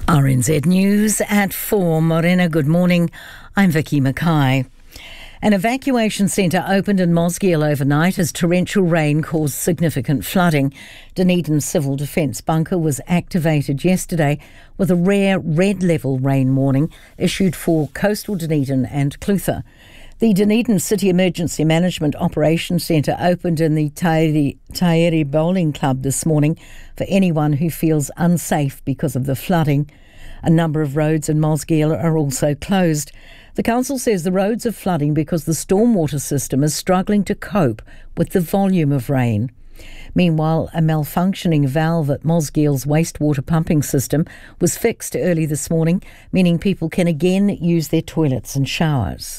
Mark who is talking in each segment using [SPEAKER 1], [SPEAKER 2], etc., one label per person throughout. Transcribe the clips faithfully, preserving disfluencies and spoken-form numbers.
[SPEAKER 1] R N Z News at four. Morena, good morning. I'm Vicky Mackay. An evacuation centre opened in Mosgiel overnight as torrential rain caused significant flooding. Dunedin Civil Defence Bunker was activated yesterday with a rare red-level rain warning issued for coastal Dunedin and Clutha. The Dunedin City Emergency Management Operations Centre opened in the Tairi, Tairi Bowling Club this morning for anyone who feels unsafe because of the flooding. A number of roads in Mosgiel are also closed. The council says the roads are flooding because the stormwater system is struggling to cope with the volume of rain. Meanwhile, a malfunctioning valve at Mosgiel's wastewater pumping system was fixed early this morning, meaning people can again use their toilets and showers.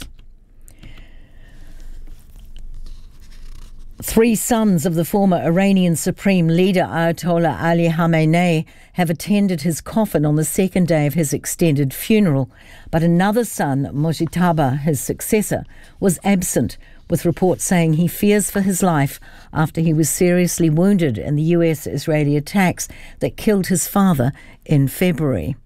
[SPEAKER 1] Three sons of the former Iranian Supreme Leader Ayatollah Ali Khamenei have attended his coffin on the second day of his extended funeral, but another son, Mojtaba, his successor, was absent, with reports saying he fears for his life after he was seriously wounded in the U S-Israeli attacks that killed his father in February.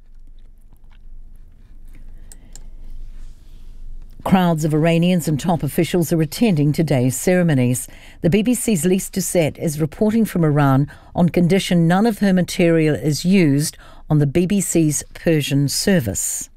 [SPEAKER 1] Crowds of Iranians and top officials are attending today's ceremonies. The B B C's Lise Doucette is reporting from Iran on condition none of her material is used on the B B C's Persian service.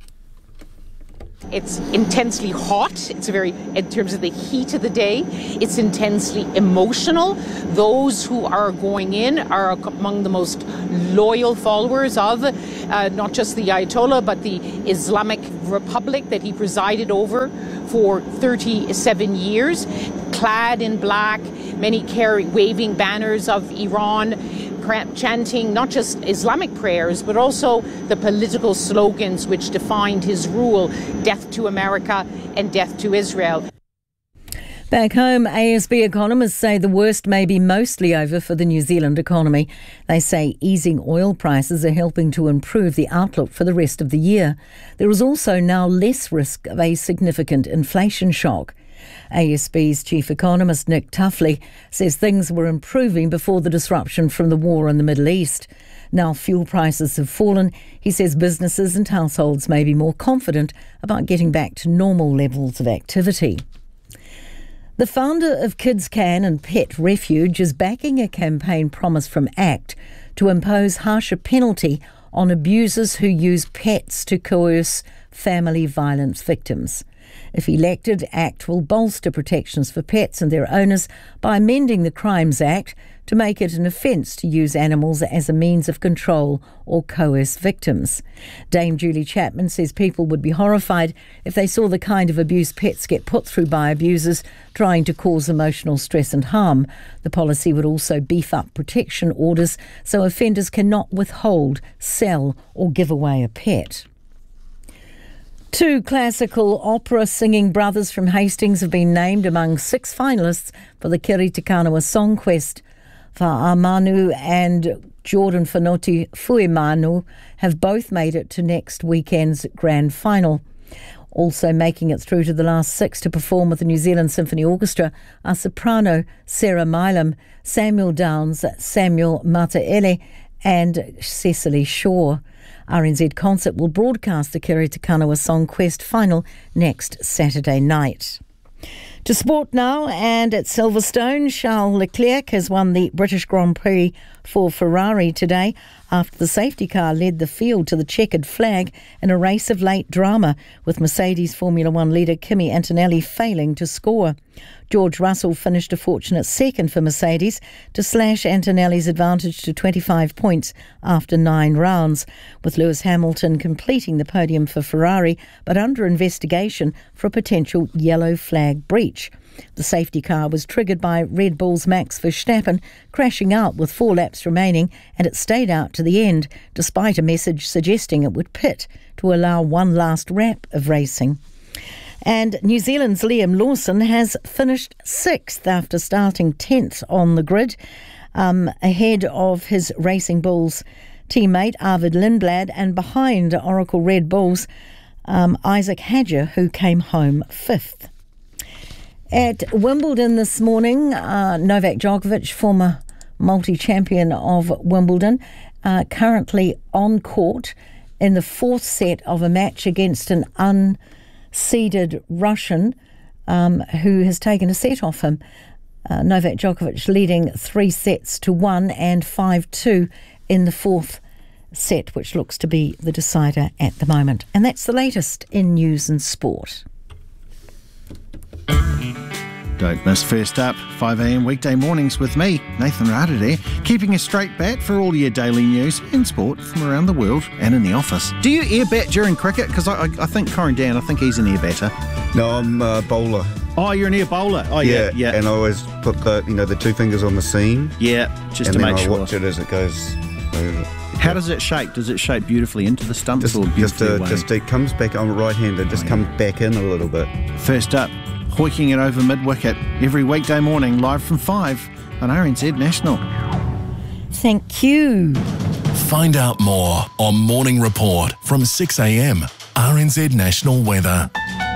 [SPEAKER 2] It's intensely hot. It's a very, in terms of the heat of the day, it's intensely emotional. Those who are going in are among the most loyal followers of uh, not just the Ayatollah, but the Islamic Republic that he presided over for thirty-seven years. Clad in black, many carry waving banners of Iran, chanting not just Islamic prayers, but also the political slogans which defined his rule: death to America and death to Israel.
[SPEAKER 1] Back home, A S B economists say the worst may be mostly over for the New Zealand economy. They say easing oil prices are helping to improve the outlook for the rest of the year. There is also now less risk of a significant inflation shock. A S B's chief economist Nick Tuffley says things were improving before the disruption from the war in the Middle East. Now fuel prices have fallen. He says businesses and households may be more confident about getting back to normal levels of activity. The founder of Kids Can and Pet Refuge is backing a campaign promise from ACT to impose harsher penalty on abusers who use pets to coerce family violence victims. If elected, ACT will bolster protections for pets and their owners by amending the Crimes Act to make it an offence to use animals as a means of control or coerce victims. Dame Julie Chapman says people would be horrified if they saw the kind of abuse pets get put through by abusers trying to cause emotional stress and harm. The policy would also beef up protection orders so offenders cannot withhold, sell or give away a pet. Two classical opera singing brothers from Hastings have been named among six finalists for the Kiri Te Kanawa Song Quest. Fa'amanu and Jordan Whanoti Fuimanu have both made it to next weekend's grand final. Also making it through to the last six to perform with the New Zealand Symphony Orchestra are soprano Sarah Milam, Samuel Downs, Samuel Mataele and Cecily Shaw. R N Z Concert will broadcast the Kiri Te Kanawa Song Quest final next Saturday night. To sport now, and at Silverstone, Charles Leclerc has won the British Grand Prix for Ferrari today after the safety car led the field to the checkered flag in a race of late drama, with Mercedes Formula One leader Kimi Antonelli failing to score. George Russell finished a fortunate second for Mercedes to slash Antonelli's advantage to twenty-five points after nine rounds, with Lewis Hamilton completing the podium for Ferrari but under investigation for a potential yellow flag breach. The safety car was triggered by Red Bull's Max Verstappen crashing out with four laps remaining, and it stayed out to the end despite a message suggesting it would pit to allow one last lap of racing. And New Zealand's Liam Lawson has finished sixth after starting tenth on the grid, um, ahead of his Racing Bulls teammate Arvid Lindblad and behind Oracle Red Bulls um, Isaac Hadger, who came home fifth. At Wimbledon this morning, uh, Novak Djokovic, former multi-champion of Wimbledon, uh, currently on court in the fourth set of a match against an unseeded Russian um, who has taken a set off him. Uh, Novak Djokovic leading three sets to one and five two in the fourth set, which looks to be the decider at the moment. And that's the latest in news and sport.
[SPEAKER 3] Don't miss First Up, five a m weekday mornings with me, Nathan Rada, keeping a straight bat for all your daily news and sport from around the world and in the office. Do you air bat during cricket? Because I, I, I think Corin Dan, I think he's an air batter.
[SPEAKER 4] No, I'm a bowler.
[SPEAKER 3] Oh, you're an air bowler. Oh, yeah, yeah.
[SPEAKER 4] yeah. And I always put the, you know, the two fingers on the seam.
[SPEAKER 3] Yeah, just
[SPEAKER 4] and
[SPEAKER 3] to
[SPEAKER 4] then
[SPEAKER 3] make
[SPEAKER 4] I
[SPEAKER 3] sure.
[SPEAKER 4] watch it as it goes over.
[SPEAKER 3] How does it shape? Does it shape beautifully into the stumps
[SPEAKER 4] Just,
[SPEAKER 3] or
[SPEAKER 4] just,
[SPEAKER 3] beautifully
[SPEAKER 4] uh,
[SPEAKER 3] away?
[SPEAKER 4] just it comes back. I'm right-handed. Just
[SPEAKER 3] Oh, yeah.
[SPEAKER 4] comes back in a little bit.
[SPEAKER 3] First Up, hoiking it over mid-wicket every weekday morning, live from five on R N Z National.
[SPEAKER 1] Thank you.
[SPEAKER 5] Find out more on Morning Report from six a m. R N Z National Weather.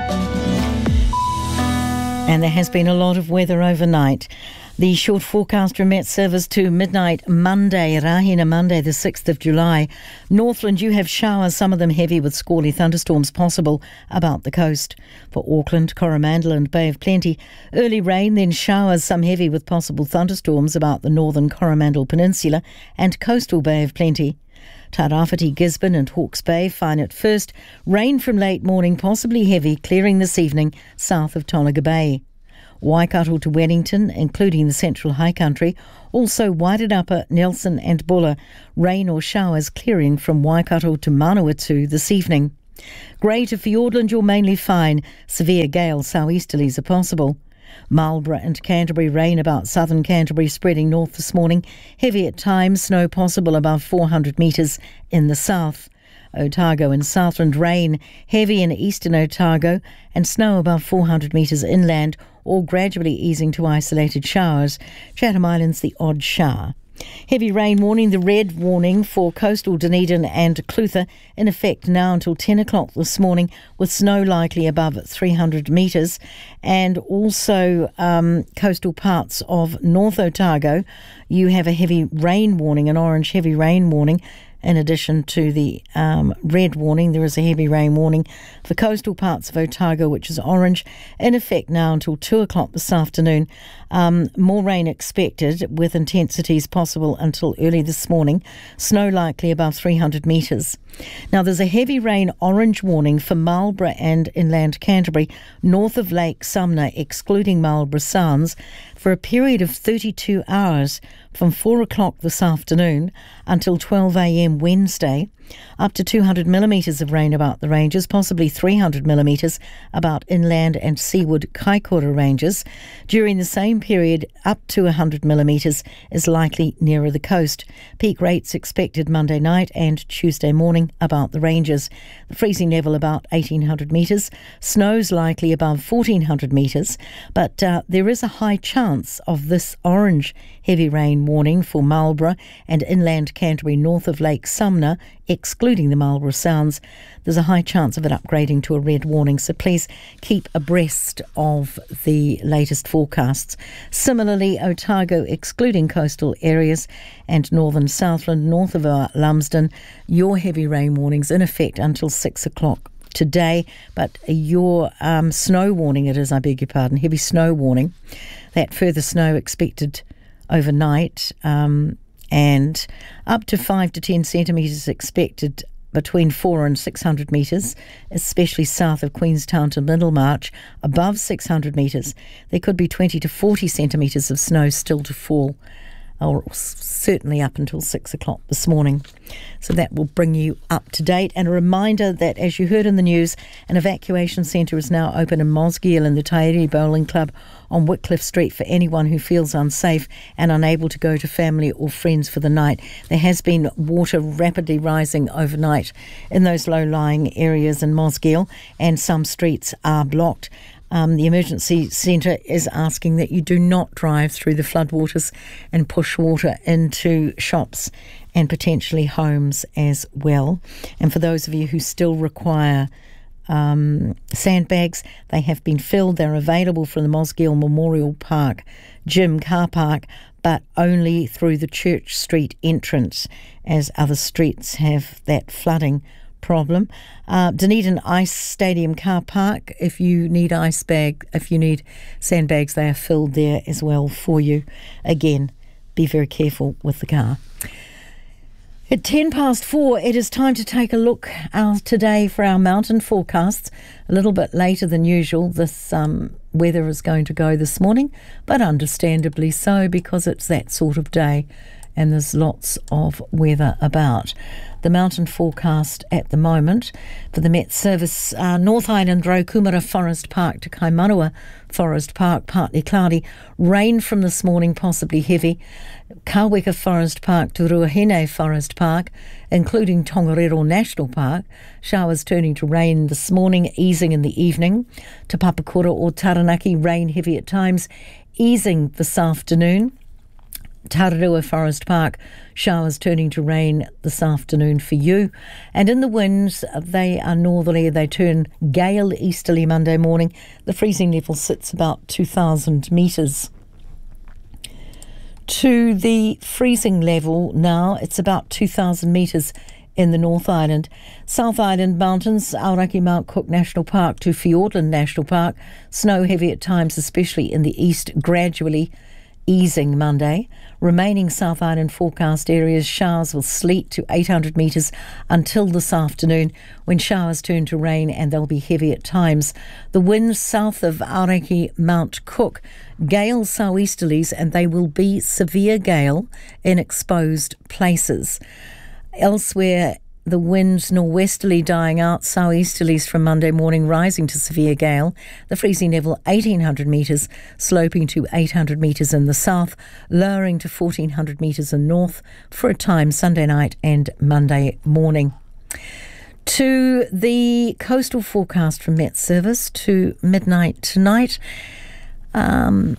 [SPEAKER 1] And there has been a lot of weather overnight. The short forecast from Met Service to midnight Monday, Rahina Monday, the sixth of July. Northland, you have showers, some of them heavy with squally thunderstorms possible about the coast. For Auckland, Coromandel and Bay of Plenty, early rain, then showers, some heavy with possible thunderstorms about the northern Coromandel Peninsula and coastal Bay of Plenty. Tairāwhiti, Gisborne and Hawke's Bay, fine at first. Rain from late morning, possibly heavy, clearing this evening south of Tolaga Bay. Waikato to Wellington, including the central high country. Also Wairanapa, Nelson and Buller. Rain or showers clearing from Waikato to Manawatu this evening. Grey to Fiordland, you're mainly fine. Severe gale southeasterlies are possible. Marlborough and Canterbury, rain about southern Canterbury spreading north this morning. Heavy at times, snow possible above four hundred metres in the south. Otago and Southland, rain heavy in eastern Otago and snow above four hundred metres inland, all gradually easing to isolated showers. Chatham Islands, the odd shower. Heavy rain warning, the red warning for coastal Dunedin and Clutha in effect now until ten o'clock this morning, with snow likely above three hundred metres, and also um, coastal parts of North Otago. You have a heavy rain warning, an orange heavy rain warning. In addition to the um, red warning, there is a heavy rain warning for coastal parts of Otago, which is orange, in effect now until two o'clock this afternoon. Um, more rain expected, with intensities possible until early this morning. Snow likely above three hundred metres. Now, there's a heavy rain orange warning for Marlborough and inland Canterbury, north of Lake Sumner, excluding Marlborough Sounds, for a period of thirty-two hours from four o'clock this afternoon until twelve a m Wednesday. Up to two hundred millimetres of rain about the ranges, possibly three hundred millimetres about inland and seaward Kaikoura ranges. During the same period, up to one hundred millimetres is likely nearer the coast. Peak rates expected Monday night and Tuesday morning about the ranges. The freezing level about eighteen hundred metres. Snow's likely above fourteen hundred metres, but uh, there is a high chance of this orange heavy rain warning for Marlborough and inland Canterbury north of Lake Sumner, excluding the Marlborough Sounds. There's a high chance of it upgrading to a red warning, so please keep abreast of the latest forecasts. Similarly, Otago, excluding coastal areas, and northern Southland, north of our Lumsden, your heavy rain warnings in effect until six o'clock today, but your um, snow warning, it is, I beg your pardon, heavy snow warning. That further snow expected overnight, um, and up to five to ten centimetres expected between four and six hundred metres, especially south of Queenstown to Middlemarch. Above six hundred metres, there could be twenty to forty centimetres of snow still to fall, or certainly up until six o'clock this morning. So that will bring you up to date. And a reminder that, as you heard in the news, an evacuation centre is now open in Mosgiel in the Tairi Bowling Club on Whitcliffe Street for anyone who feels unsafe and unable to go to family or friends for the night. There has been water rapidly rising overnight in those low-lying areas in Mosgiel, and some streets are blocked. Um, the emergency centre is asking that you do not drive through the floodwaters and push water into shops and potentially homes as well. And for those of you who still require um, sandbags, they have been filled. They're available from the Mosgiel Memorial Park Gym car park but only through the Church Street entrance, as other streets have that flooding problem. Uh, Dunedin Ice Stadium car park, if you need ice bag, if you need sandbags, they are filled there as well for you. Again, be very careful with the car. At ten past four, it is time to take a look uh, today for our mountain forecasts. A little bit later than usual. This um, weather is going to go this morning, but understandably so, because it's that sort of day and there's lots of weather about. The mountain forecast at the moment for the Met Service, uh, North Island, Raukumara Forest Park to Kaimanawa Forest Park, partly cloudy. Rain from this morning, possibly heavy. Kaweka Forest Park to Ruahine Forest Park, including Tongariro National Park. Showers turning to rain this morning, easing in the evening. To Papakura or Taranaki, rain heavy at times, easing this afternoon. Tararua Forest Park, showers turning to rain this afternoon for you. And in the winds, they are northerly. They turn gale easterly Monday morning. The freezing level sits about two thousand metres. To the freezing level now, it's about two thousand metres in the North Island. South Island Mountains, Aoraki Mount Cook National Park to Fiordland National Park. Snow heavy at times, especially in the east, gradually easing Monday. Remaining South Island forecast areas, showers with sleet to eight hundred metres until this afternoon, when showers turn to rain and they'll be heavy at times. The winds south of Aoraki Mount Cook, gale southeasterlies, and they will be severe gale in exposed places. Elsewhere, the winds norwesterly dying out, southeasterlies from Monday morning rising to severe gale. The freezing level eighteen hundred metres, sloping to eight hundred metres in the south, lowering to fourteen hundred metres in north for a time Sunday night and Monday morning. To the coastal forecast from Met Service to midnight tonight. Um...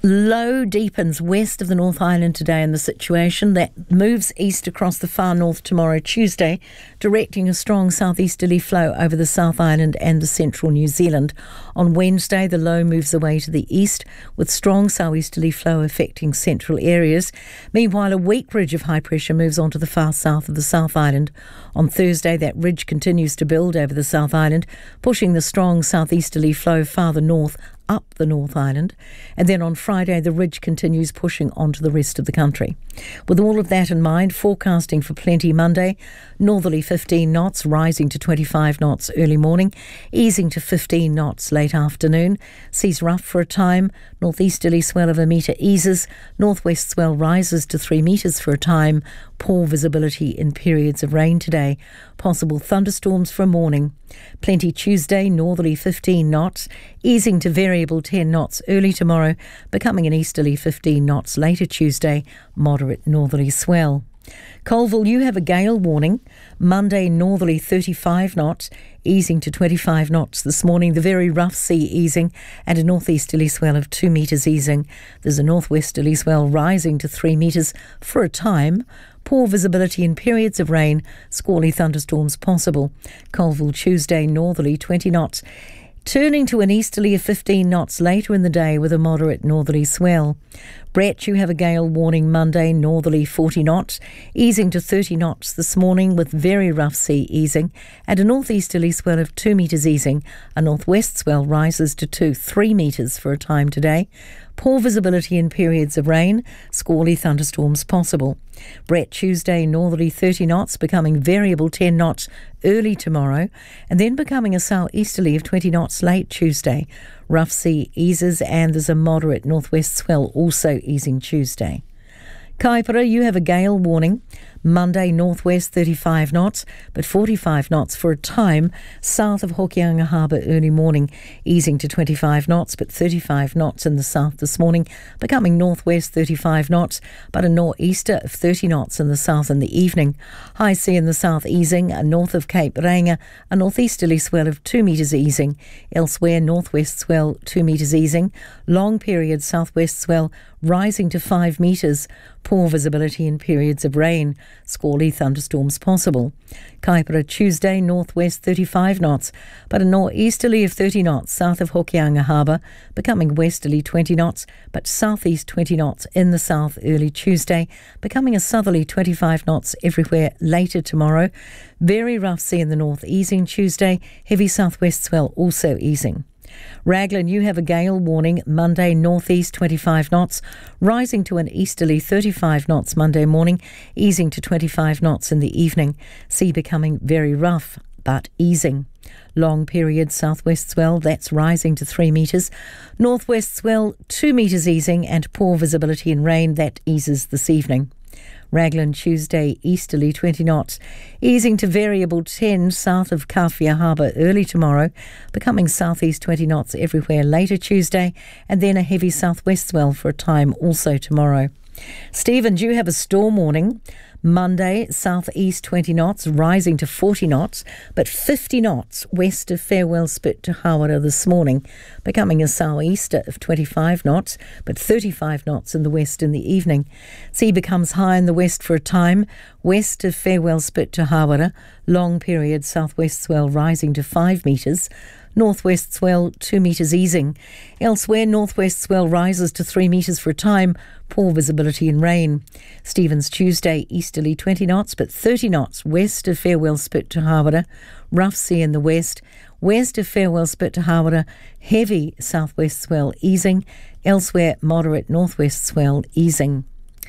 [SPEAKER 1] Low deepens west of the North Island today in the situation that moves east across the far north tomorrow, Tuesday, directing a strong southeasterly flow over the South Island and the central New Zealand. On Wednesday, the low moves away to the east with strong southeasterly flow affecting central areas. Meanwhile, a weak ridge of high pressure moves onto the far south of the South Island. On Thursday, that ridge continues to build over the South Island, pushing the strong southeasterly flow farther north up the North Island, and then on Friday the ridge continues pushing onto the rest of the country. With all of that in mind, forecasting for plenty Monday, northerly fifteen knots, rising to twenty-five knots early morning, easing to fifteen knots late afternoon. Seas rough for a time, northeasterly swell of a metre eases, northwest swell rises to three metres for a time. Poor visibility in periods of rain today. Possible thunderstorms for morning. Plenty Tuesday, northerly fifteen knots, easing to variable ten knots early tomorrow, becoming an easterly fifteen knots later Tuesday, moderate northerly swell. Colville, you have a gale warning. Monday, northerly thirty-five knots, easing to twenty-five knots this morning. The very rough sea easing and a northeasterly swell of two metres easing. There's a northwesterly swell rising to three metres for a time. Poor visibility in periods of rain, squally thunderstorms possible. Colville Tuesday, northerly twenty knots, turning to an easterly of fifteen knots later in the day with a moderate northerly swell. Brett, you have a gale warning Monday, northerly forty knots, easing to thirty knots this morning with very rough sea easing and a northeasterly swell of two metres easing. A northwest swell rises to two, three metres for a time today. Poor visibility in periods of rain, squally thunderstorms possible. Brett Tuesday, northerly thirty knots, becoming variable ten knots early tomorrow, and then becoming a southeasterly of twenty knots late Tuesday. Rough sea eases and there's a moderate northwest swell also easing Tuesday. Kaipara, you have a gale warning. Monday, northwest thirty-five knots, but forty-five knots for a time south of Hokianga Harbour early morning, easing to twenty-five knots, but thirty-five knots in the south this morning, becoming northwest thirty-five knots, but a nor'easter of thirty knots in the south in the evening. High sea in the south easing, north of Cape Reinga, a northeasterly swell of two metres easing. Elsewhere, northwest swell two metres easing. Long period southwest swell rising to five metres. Poor visibility in periods of rain. Squally thunderstorms possible. Kaipara Tuesday, northwest thirty-five knots, but a northeasterly of thirty knots south of Hokianga Harbour, becoming westerly twenty knots, but southeast twenty knots in the south early Tuesday, becoming a southerly twenty-five knots everywhere later tomorrow. Very rough sea in the north easing Tuesday, heavy southwest swell also easing. Raglan, you have a gale warning Monday, northeast twenty-five knots, rising to an easterly thirty-five knots Monday morning, easing to twenty-five knots in the evening. Sea becoming very rough, but easing. Long period southwest swell, that's rising to three metres. Northwest swell, two metres easing, and poor visibility and rain, that eases this evening. Raglan Tuesday, easterly twenty knots, easing to variable ten south of Kawhia Harbour early tomorrow, becoming southeast twenty knots everywhere later Tuesday, and then a heavy southwest swell for a time also tomorrow. Stephen, do you have a storm warning? Monday, southeast twenty knots, rising to forty knots, but fifty knots west of Farewell Spit to Hawera this morning, becoming a southeaster of twenty-five knots, but thirty-five knots in the west in the evening. Sea becomes high in the west for a time, west of Farewell Spit to Hawera, long period southwest swell rising to five metres. Northwest swell two metres easing. Elsewhere, northwest swell rises to three metres for a time, poor visibility and rain. Stevens Tuesday, easterly twenty knots, but thirty knots west of Farewell Spit to Hawera. Rough sea in the west. West of Farewell Spit to Hawera, heavy southwest swell easing. Elsewhere, moderate northwest swell easing.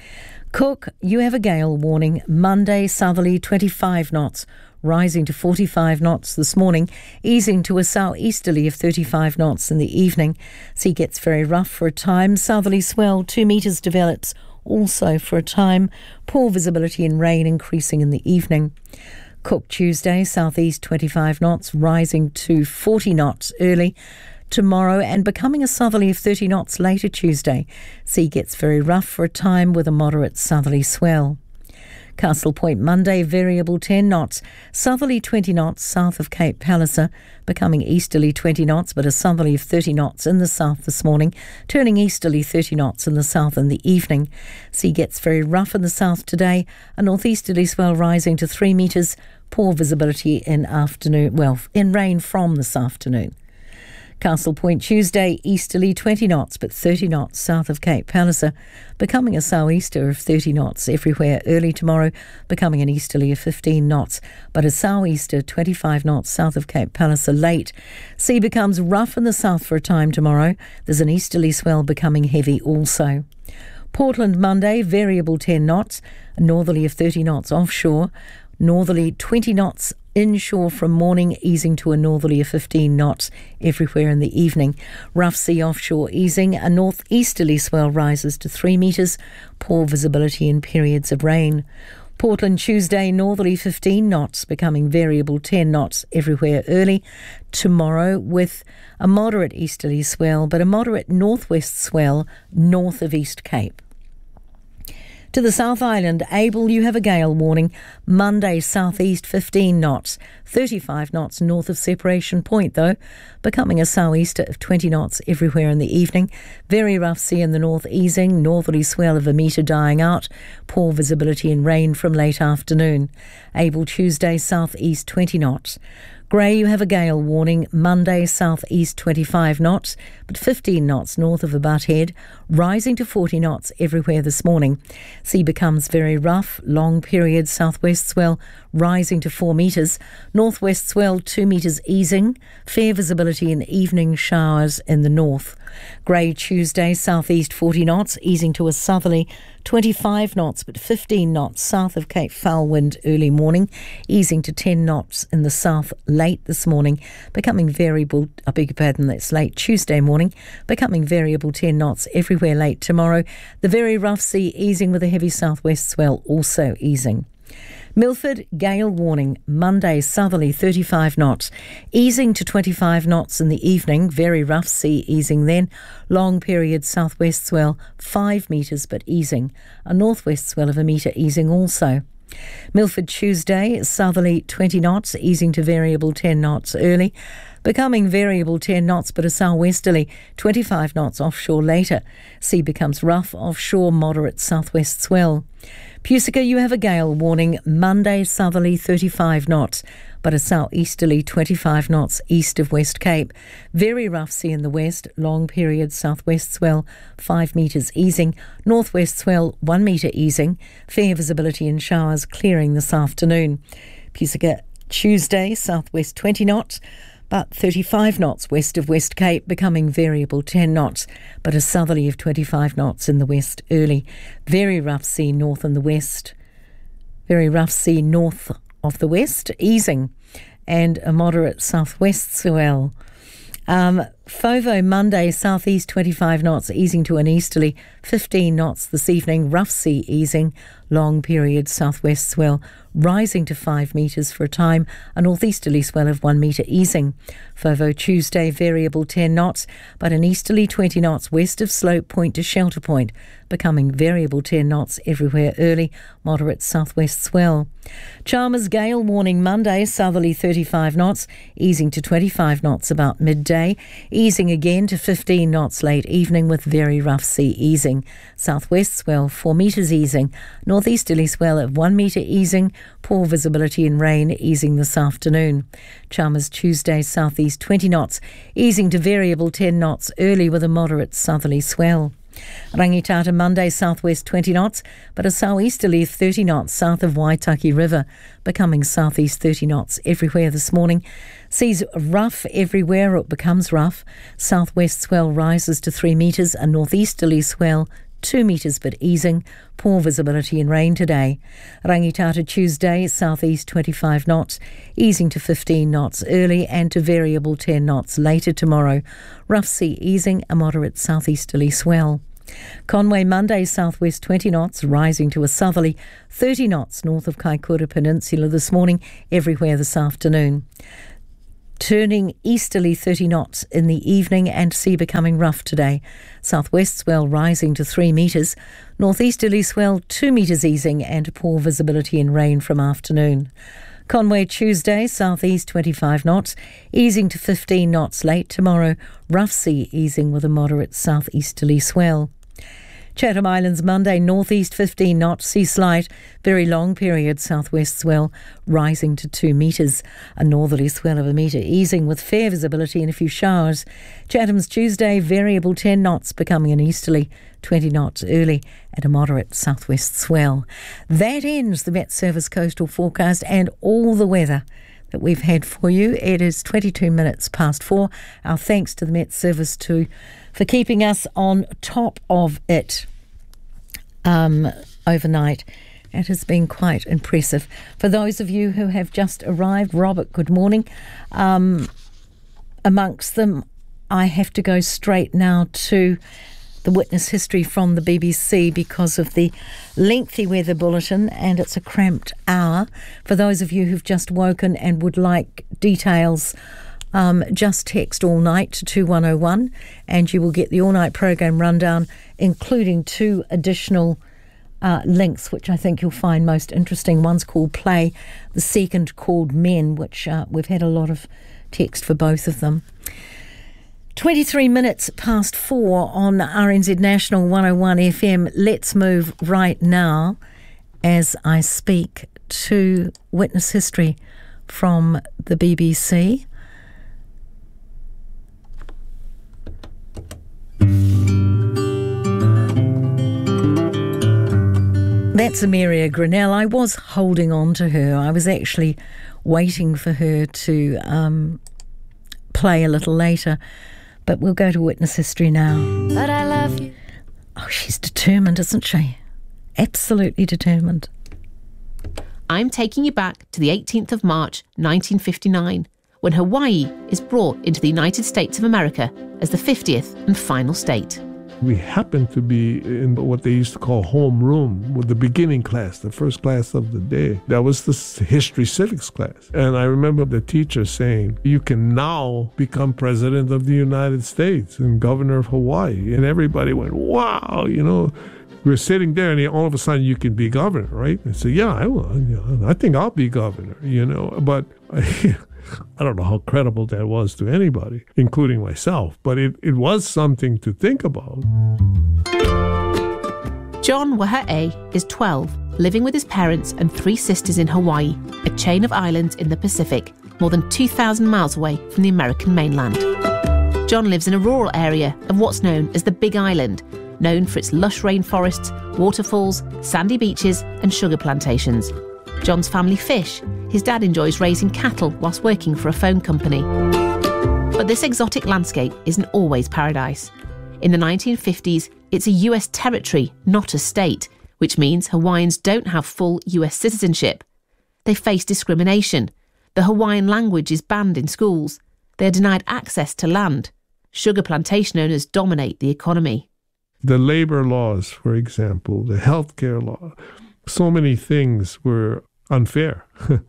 [SPEAKER 1] Cook, you have a gale warning Monday, southerly twenty-five knots, rising to forty-five knots this morning, easing to a southeasterly of thirty-five knots in the evening. Sea gets very rough for a time. Southerly swell two metres develops also for a time. Poor visibility and rain increasing in the evening. Cook Tuesday, southeast twenty-five knots, rising to forty knots early tomorrow and becoming a southerly of thirty knots later Tuesday. Sea gets very rough for a time with a moderate southerly swell. Castle Point Monday, variable ten knots, southerly twenty knots south of Cape Palliser, becoming easterly twenty knots but a southerly of thirty knots in the south this morning, turning easterly thirty knots in the south in the evening. Sea gets very rough in the south today, a northeasterly swell rising to three metres, poor visibility in afternoon, well, in rain from this afternoon. Castle Point Tuesday, easterly twenty knots but thirty knots south of Cape Palliser, becoming a southeaster of thirty knots everywhere early tomorrow, becoming an easterly of fifteen knots, but a southeaster twenty-five knots south of Cape Palliser late. Sea becomes rough in the south for a time tomorrow. There's an easterly swell becoming heavy also. Portland Monday, variable ten knots, a northerly of thirty knots offshore, northerly twenty knots inshore from morning, easing to a northerly of fifteen knots everywhere in the evening. Rough sea offshore easing, a northeasterly swell rises to three metres, poor visibility in periods of rain. Portland Tuesday, northerly fifteen knots, becoming variable ten knots everywhere early tomorrow with a moderate easterly swell but a moderate northwest swell north of East Cape. To the South Island, Abel, you have a gale warning. Monday, southeast fifteen knots, thirty-five knots north of Separation Point, though, becoming a southeaster of twenty knots everywhere in the evening. Very rough sea in the north easing, northerly swell of a metre dying out, poor visibility and rain from late afternoon. Abel Tuesday, southeast twenty knots. Grey, you have a gale warning. Monday, southeast twenty-five knots, but fifteen knots north of the Butt Head, rising to forty knots everywhere this morning. Sea becomes very rough, long period southwest swell rising to four metres, northwest swell two metres easing, fair visibility and evening showers in the north. Grey Tuesday, southeast forty knots, easing to a southerly twenty-five knots but fifteen knots south of Cape Foulwind early morning, easing to ten knots in the south late this morning, becoming variable, I beg your pardon, that's late Tuesday morning, becoming variable ten knots everywhere late tomorrow. The very rough sea easing with a heavy southwest swell also easing. Milford, gale warning, Monday, southerly thirty-five knots, easing to twenty-five knots in the evening, very rough sea easing then, long period southwest swell, five metres but easing, a northwest swell of a metre easing also. Milford Tuesday, southerly twenty knots, easing to variable ten knots early, becoming variable ten knots but a southwesterly twenty-five knots offshore later. Sea becomes rough, offshore moderate southwest swell. Pusica, you have a gale warning, Monday southerly thirty-five knots but a southeasterly twenty-five knots east of West Cape. Very rough sea in the west, long period southwest swell five metres easing, northwest swell one metre easing, fair visibility in showers clearing this afternoon. Pusica Tuesday, southwest twenty knots but thirty-five knots west of West Cape, becoming variable ten knots, but a southerly of twenty-five knots in the west early. Very rough sea north in the west. Very rough sea north of the west, easing, and a moderate southwest swell. Um, Fovo Monday, southeast twenty-five knots, easing to an easterly fifteen knots this evening. Rough sea easing, long period southwest swell rising to five metres for a time, a northeasterly swell of one metre easing. Fovo Tuesday, variable ten knots, but an easterly twenty knots west of Slope Point to Shelter Point, becoming variable ten knots everywhere early, moderate southwest swell. Chalmers gale warning Monday, southerly thirty-five knots, easing to twenty-five knots about midday, easing again to fifteen knots late evening with very rough sea easing. Southwest swell four metres easing, northeasterly swell of one metre easing, poor visibility and rain easing this afternoon. Chalmers Tuesday, southeast twenty knots, easing to variable ten knots early with a moderate southerly swell. Rangitata Monday, southwest twenty knots, but a southeasterly thirty knots south of Waitaki River, becoming southeast thirty knots everywhere this morning. Seas rough everywhere, it becomes rough. Southwest swell rises to three metres, a northeasterly swell two metres but easing, poor visibility and rain today. Rangitata Tuesday, southeast twenty-five knots, easing to fifteen knots early and to variable ten knots later tomorrow. Rough sea easing, a moderate southeasterly swell. Conway Monday, southwest twenty knots, rising to a southerly thirty knots north of Kaikoura Peninsula this morning, everywhere this afternoon. Turning easterly thirty knots in the evening and sea becoming rough today. Southwest swell rising to three metres, northeasterly swell two metres easing and poor visibility and rain from afternoon. Conway Tuesday, southeast twenty-five knots, easing to fifteen knots late tomorrow, rough sea easing with a moderate southeasterly swell. Chatham Islands Monday, northeast fifteen knots, sea slight, very long period southwest swell rising to two metres, a northerly swell of a metre easing with fair visibility and a few showers. Chatham's Tuesday, variable ten knots, becoming an easterly twenty knots early and a moderate southwest swell. That ends the Met Service coastal forecast and all the weather that we've had for you. It is twenty-two minutes past four. Our thanks to the Met Service too for keeping us on top of it um, overnight. It has been quite impressive. For those of you who have just arrived, Robert, good morning. Um, amongst them, I have to go straight now to the witness history from the B B C because of the lengthy weather bulletin, and it's a cramped hour. For those of you who've just woken and would like details, um, just text all night to two one oh one and you will get the all-night program rundown, including two additional uh, links, which I think you'll find most interesting. One's called Play, the second called Men, which uh, we've had a lot of text for both of them. twenty-three minutes past four on R N Z National one oh one F M. Let's move right now, as I speak, to witness history from the B B C. That's Amelia Grinnell. I was holding on to her. I was actually waiting for her to um, play a little later. But we'll go to witness history now.
[SPEAKER 6] But I love you.
[SPEAKER 1] Oh, she's determined, isn't she? Absolutely determined.
[SPEAKER 7] I'm taking you back to the eighteenth of March, nineteen fifty-nine, when Hawaii is brought into the United States of America as the fiftieth and final state.
[SPEAKER 8] We happened to be in what they used to call homeroom with the beginning class, the first class of the day. That was the history civics class. And I remember the teacher saying, you can now become president of the United States and governor of Hawaii. And everybody went, wow, you know, we're sitting there, and all of a sudden you can be governor, right? And say, yeah, I will. Yeah, I think I'll be governor, you know. But I, I don't know how credible that was to anybody, including myself. But it, it was something to think about.
[SPEAKER 7] John Waha'e is twelve, living with his parents and three sisters in Hawaii, a chain of islands in the Pacific, more than two thousand miles away from the American mainland. John lives in a rural area of what's known as the Big Island, known for its lush rainforests, waterfalls, sandy beaches and sugar plantations. John's family fish. His dad enjoys raising cattle whilst working for a phone company. But this exotic landscape isn't always paradise. In the nineteen fifties, it's a U S territory, not a state, which means Hawaiians don't have full U S citizenship. They face discrimination. The Hawaiian language is banned in schools. They are denied access to land. Sugar plantation owners dominate the economy.
[SPEAKER 8] The labor laws, for example, the healthcare law, so many things were unfair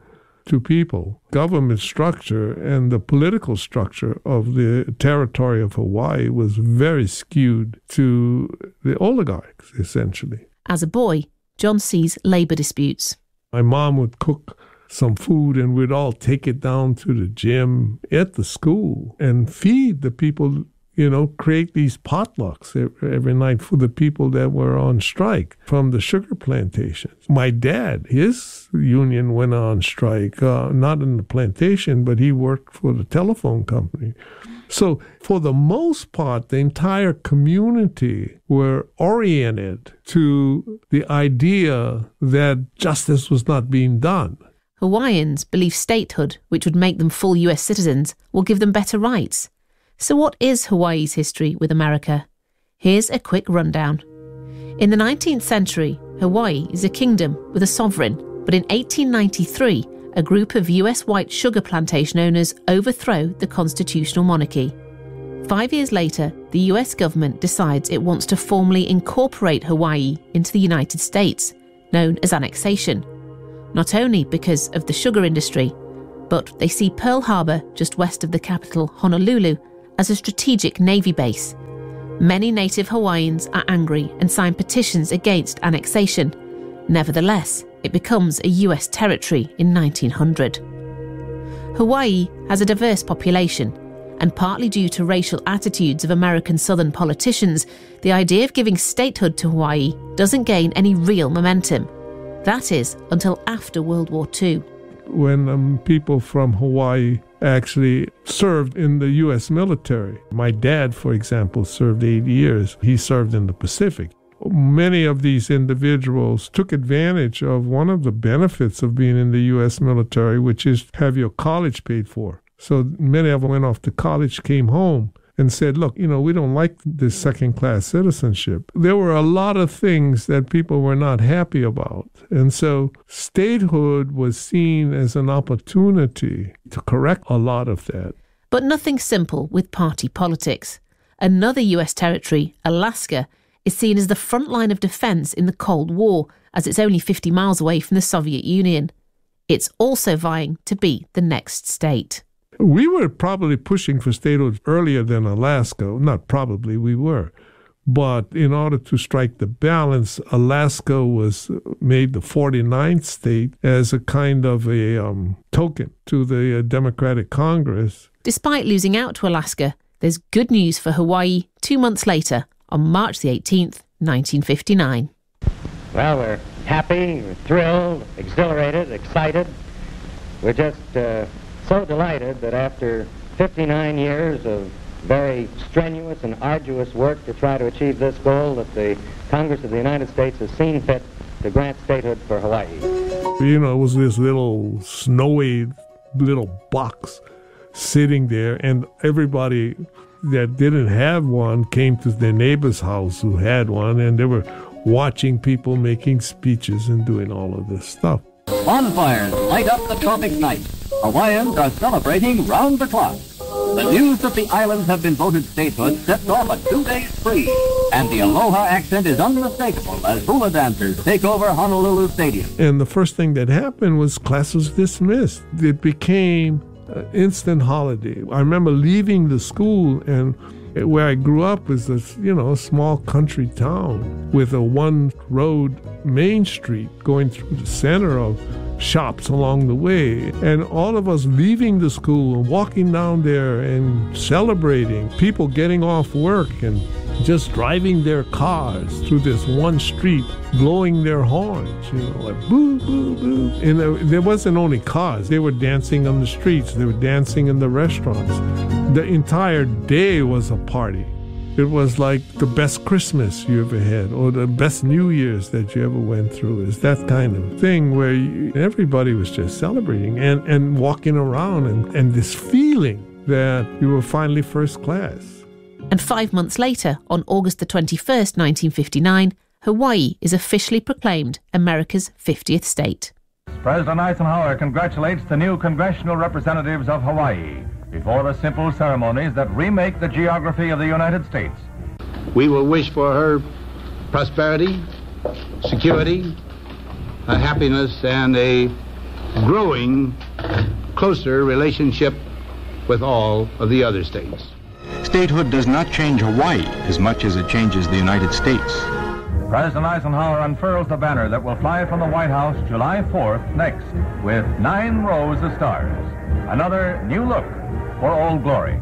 [SPEAKER 8] to people. Government structure and the political structure of the territory of Hawaii was very skewed to the oligarchs, essentially.
[SPEAKER 7] As a boy, John sees labour disputes.
[SPEAKER 8] My mom would cook some food and we'd all take it down to the gym at the school and feed the people, you know, create these potlucks every night for the people that were on strike from the sugar plantations. My dad, his union went on strike, uh, not in the plantation, but he worked for the telephone company. So for the most part, the entire community were oriented to the idea that justice was not being done.
[SPEAKER 7] Hawaiians believe statehood, which would make them full U S citizens, will give them better rights. So what is Hawaii's history with America? Here's a quick rundown. In the nineteenth century, Hawaii is a kingdom with a sovereign, but in eighteen ninety-three, a group of U S white sugar plantation owners overthrow the constitutional monarchy. Five years later, the U S government decides it wants to formally incorporate Hawaii into the United States, known as annexation. Not only because of the sugar industry, but they see Pearl Harbor, just west of the capital, Honolulu, as a strategic Navy base. Many native Hawaiians are angry and sign petitions against annexation. Nevertheless, it becomes a U S territory in nineteen hundred. Hawaii has a diverse population, and partly due to racial attitudes of American Southern politicians, the idea of giving statehood to Hawaii doesn't gain any real momentum. That is until after World War Two.
[SPEAKER 8] When um, people from Hawaii actually served in the U S military. My dad, for example, served eight years. He served in the Pacific. Many of these individuals took advantage of one of the benefits of being in the U S military, which is have your college paid for. So many of them went off to college, came home, and said, look, you know, we don't like this second-class citizenship. There were a lot of things that people were not happy about. And so statehood was seen as an opportunity to correct a lot of that.
[SPEAKER 7] But nothing simple with party politics. Another U S territory, Alaska, is seen as the front line of defence in the Cold War, as it's only fifty miles away from the Soviet Union. It's also vying to be the next state.
[SPEAKER 8] We were probably pushing for statehood earlier than Alaska. Not probably, we were. But in order to strike the balance, Alaska was made the forty-ninth state as a kind of a um, token to the uh, Democratic Congress.
[SPEAKER 7] Despite losing out to Alaska, there's good news for Hawaii two months later, on March the eighteenth, nineteen fifty-nine.
[SPEAKER 6] Well, we're happy, we're thrilled, exhilarated, excited. We're just uh, so delighted that after fifty-nine years of very strenuous and arduous work to try to achieve this goal, that the Congress of the United States has seen fit to grant statehood for Hawaii.
[SPEAKER 8] You know, it was this little snowy little box sitting there, and everybody that didn't have one came to their neighbor's house who had one, and they were watching people making speeches and doing all of this stuff.
[SPEAKER 9] Bonfires light up the tropic night. Hawaiians are celebrating round the clock. The news that the islands have been voted statehood sets off a two-day spree, and the aloha accent is unmistakable as hula dancers take over Honolulu Stadium.
[SPEAKER 8] And the first thing that happened was class was dismissed. It became an instant holiday. I remember leaving the school and Where I grew up was this, you know, small country town with a one-road main street going through the center of shops along the way. And all of us leaving the school and walking down there and celebrating, people getting off work and just driving their cars through this one street, blowing their horns, you know, like boo, boo, boo. And there, there wasn't only cars. They were dancing on the streets. They were dancing in the restaurants. The entire day was a party. It was like the best Christmas you ever had or the best New Year's that you ever went through. It's that kind of thing where you, everybody was just celebrating and, and walking around and, and this feeling that you were finally first class.
[SPEAKER 7] And five months later, on August the twenty-first, nineteen fifty-nine, Hawaii is officially proclaimed America's fiftieth state.
[SPEAKER 10] President Eisenhower congratulates the new congressional representatives of Hawaii before the simple ceremonies that remake the geography of the United States.
[SPEAKER 11] We will wish for her prosperity, security, a happiness, and a growing, closer relationship with all of the other states.
[SPEAKER 12] Statehood does not change Hawaii as much as it changes the United States.
[SPEAKER 10] President Eisenhower unfurls the banner that will fly from the White House July fourth next with nine rows of stars. Another new look for Old Glory.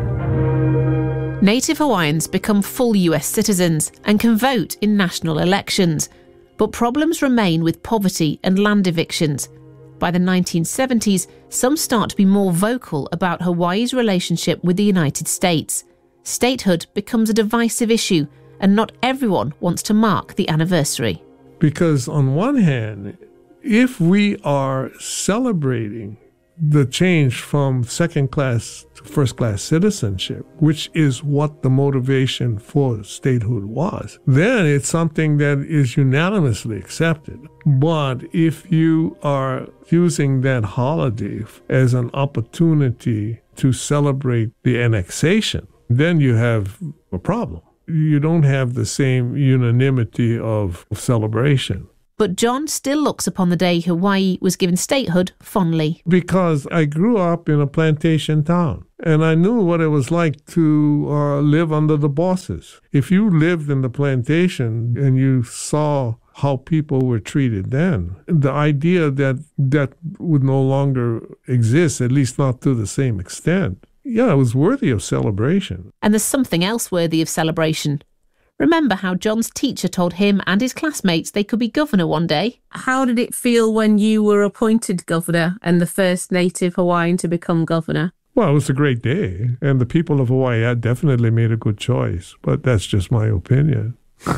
[SPEAKER 7] Native Hawaiians become full U S citizens and can vote in national elections. But problems remain with poverty and land evictions. By the nineteen seventies, some start to be more vocal about Hawaii's relationship with the United States. Statehood becomes a divisive issue, and not everyone wants to mark the anniversary.
[SPEAKER 8] Because on one hand, if we are celebrating the change from second class to first class citizenship, which is what the motivation for statehood was, then it's something that is unanimously accepted. But if you are using that holiday as an opportunity to celebrate the annexation, then you have a problem. You don't have the same unanimity of celebration.
[SPEAKER 7] But John still looks upon the day Hawaii was given statehood fondly.
[SPEAKER 8] Because I grew up in a plantation town, and I knew what it was like to uh, live under the bosses. If you lived in the plantation and you saw how people were treated then, the idea that that would no longer exist, at least not to the same extent, yeah, it was worthy of celebration.
[SPEAKER 7] And there's something else worthy of celebration. Remember how John's teacher told him and his classmates they could be governor one day?
[SPEAKER 13] How did it feel when you were appointed governor and the first native Hawaiian to become governor?
[SPEAKER 8] Well, it was a great day, and the people of Hawaii had definitely made a good choice, but that's just my opinion.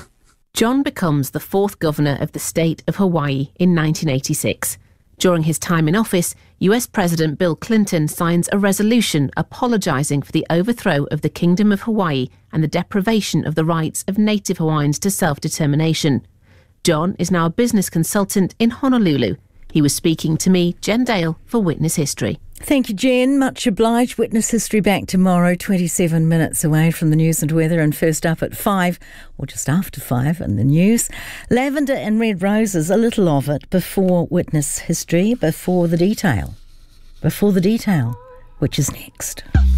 [SPEAKER 7] John becomes the fourth governor of the state of Hawaii in nineteen eighty-six. During his time in office, U S President Bill Clinton signs a resolution apologising for the overthrow of the Kingdom of Hawaii and the deprivation of the rights of Native Hawaiians to self-determination. John is now a business consultant in Honolulu. He was speaking to me, Jen Dale, for Witness History.
[SPEAKER 1] Thank you, Jen. Much obliged. Witness History back tomorrow, twenty-seven minutes away from the news and weather, and first up at five, or just after five in the news. Lavender and red roses, a little of it before Witness History, before the detail. Before the detail, which is next.